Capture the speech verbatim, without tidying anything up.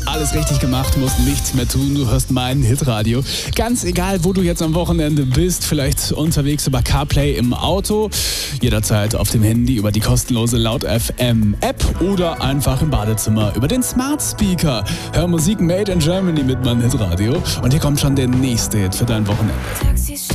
Alles richtig gemacht, musst nichts mehr tun. Du hörst mein Hitradio. Ganz egal, wo du jetzt am Wochenende bist, vielleicht unterwegs über CarPlay im Auto, jederzeit auf dem Handy über die kostenlose Laut F M App oder einfach im Badezimmer über den Smart Speaker. Hör Musik made in Germany mit mein Hitradio. Und hier kommt schon der nächste Hit für dein Wochenende.